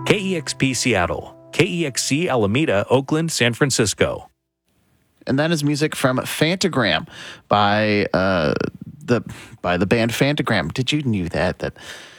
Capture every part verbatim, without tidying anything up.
K E X P Seattle, K E X C Alameda, Oakland, San Francisco. And that is music from Phantogram by uh, the by the band Phantogram. Did you knew that that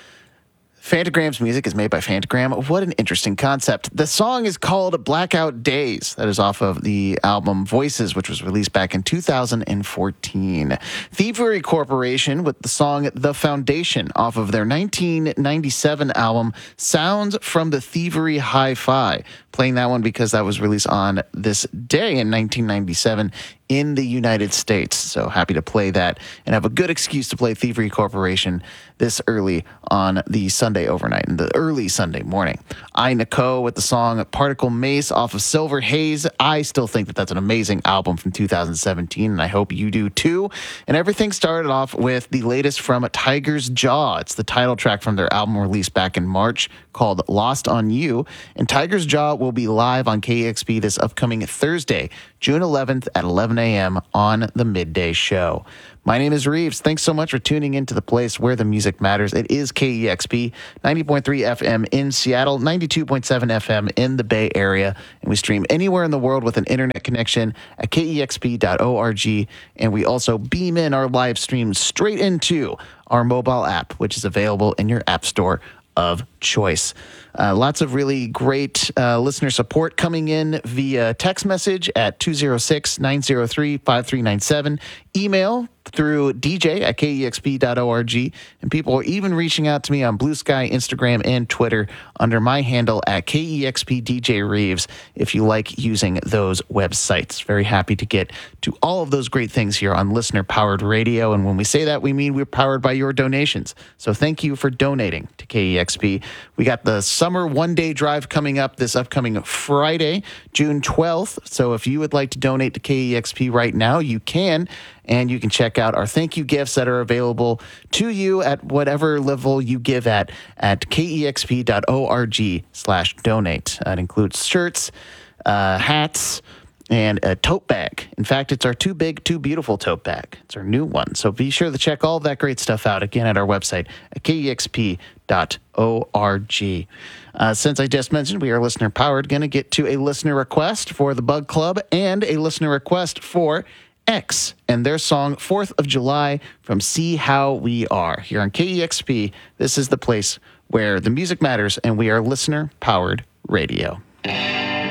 Phantogram's music is made by Phantogram? What an interesting concept. The song is called Blackout Days. That is off of the album Voices, which was released back in two thousand fourteen. Thievery Corporation with the song The Foundation off of their nineteen ninety-seven album Sounds from the Thievery Hi-Fi. Playing that one because that was released on this day in nineteen ninety-seven in the United States. So happy to play that and have a good excuse to play Thievery Corporation this early on the Sunday overnight, in the early Sunday morning. I, Nicole, with the song Particle Mace off of Silver Haze. I still think that that's an amazing album from two thousand seventeen, and I hope you do too. And everything started off with the latest from Tiger's Jaw. It's the title track from their album released back in March called Lost on You. And Tiger's Jaw will be live on K E X P this upcoming Thursday, June eleventh at eleven a.m. on the Midday Show. My name is Reeves. Thanks so much for tuning into the place where the music matters. It is K E X P, ninety point three F M in Seattle, ninety-two point seven F M in the Bay Area, and we stream anywhere in the world with an internet connection at K E X P dot org, and we also beam in our live stream straight into our mobile app, which is available in your app store of choice. Uh, lots of really great uh, listener support coming in via text message at two oh six, nine oh three, five three nine seven, email through D J at K E X P dot org, and people are even reaching out to me on Blue Sky, Instagram, and Twitter under my handle at K E X P D J Reeves if you like using those websites. Very happy to get to all of those great things here on listener-powered radio, and when we say that, we mean we're powered by your donations. So thank you for donating to K E X P. We got the summer one-day drive coming up this upcoming Friday, June twelfth. So if you would like to donate to K E X P right now, you can. And you can check out our thank you gifts that are available to you at whatever level you give at at K E X P dot org slash donate. It includes shirts, uh, hats, and a tote bag. In fact, it's our Too Big, Too Beautiful tote bag. It's our new one. So be sure to check all of that great stuff out again at our website at K E X P dot org. Uh, since I just mentioned we are listener powered, going to get to a listener request for the Bug Club and a listener request for X and their song fourth of July from See How We Are. Here on K E X P, this is the place where the music matters, and we are listener-powered radio.